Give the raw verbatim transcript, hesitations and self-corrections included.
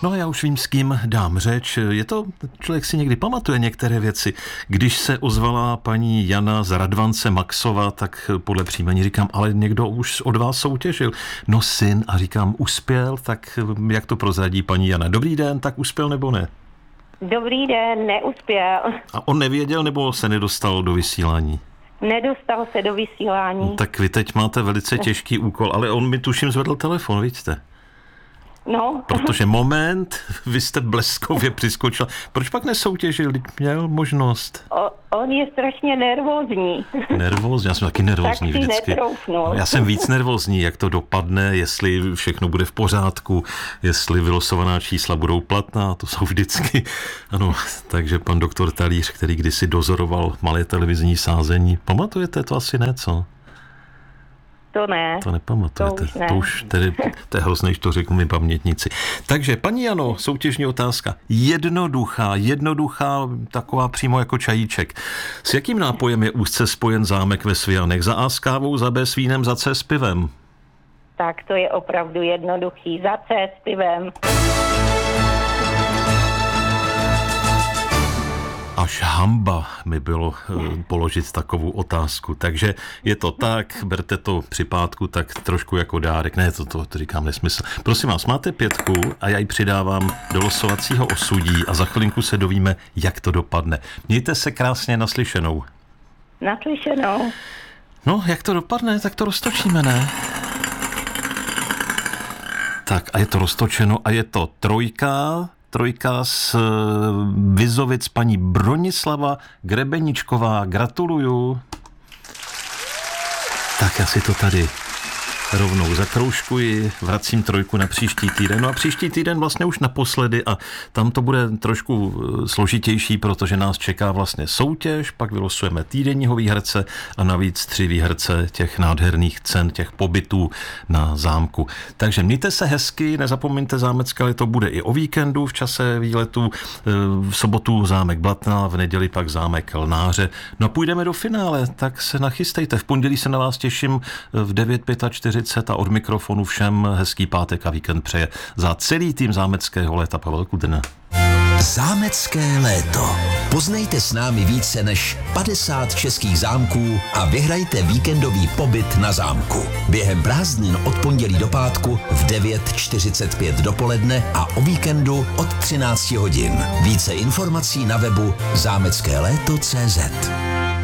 No a já už vím, s kým dám řeč. Je to, člověk si někdy pamatuje některé věci. Když se ozvala paní Jana z Radvance Maxova, tak podle příjmení říkám, ale někdo už od vás soutěžil. No syn, a říkám, uspěl, tak jak to prozradí paní Jana? Dobrý den, tak uspěl nebo ne? Dobrý den, neuspěl. A on nevěděl nebo se nedostal do vysílání? Nedostal se do vysílání. No, tak vy teď máte velice těžký úkol, ale on mi tuším zvedl telefon, vidíte? No. Protože moment, vy jste bleskově přiskočil. Proč pak nesoutěžil, když měl možnost? O, on je strašně nervózní. Nervózní, já jsem taky nervózní tak si vždycky. netroufnul. Já jsem víc nervózní, jak to dopadne, jestli všechno bude v pořádku, jestli vylosovaná čísla budou platná, to jsou vždycky. Ano, takže pan doktor Talíř, který kdysi dozoroval malé televizní sázení, pamatujete to asi ne, co? To ne. To nepamatujete. To už ne. To už tedy, to je hrozné, že to řeknu mi pamětníci. Takže, paní Jano, soutěžní otázka. Jednoduchá, jednoduchá, taková přímo jako čajíček. S jakým nápojem je úzce spojen zámek ve Svijanech? Za A s kávou, za B s vínem, za C s pivem? Tak to je opravdu jednoduchý. Za C s pivem. Až hamba mi bylo e, položit takovou otázku. Takže je to tak, berte to při pátku tak trošku jako dárek. Ne, to, to, to říkám nesmysl. Prosím vás, máte pětku a já ji přidávám do losovacího osudí a za chvilinku se dovíme, jak to dopadne. Mějte se krásně, naslyšenou. Naslyšenou. No, jak to dopadne, tak to roztočíme, ne? Tak a je to roztočeno a je to trojka... Trojka z Vizovic, paní Bronislava Grebeničková. Gratuluju. Tak já si to tady rovnou zakroužkuji, vracím trojku na příští týden. No a příští týden vlastně už naposledy a tam to bude trošku složitější, protože nás čeká vlastně soutěž, pak vylosujeme týdenního výherce a navíc tři výherce těch nádherných cen, těch pobytů na zámku. Takže mějte se hezky, nezapomeňte, zámecké leto bude i o víkendu v čase výletu, v sobotu zámek Blatná, v neděli pak zámek Lnáře. No a půjdeme do finále, tak se nachystejte. V pondělí se na vás těším v devět čtyřicet pět a od mikrofonu všem hezký pátek a víkend přeje za celý tým zámeckého léta Pavel Kudrna. Zámecké léto. Poznejte s námi více než padesát českých zámků a vyhrajte víkendový pobyt na zámku. Během prázdnin od pondělí do pátku v devět čtyřicet pět dopoledne a o víkendu od třináct hodin. Více informací na webu zámecké léto tečka cé zet.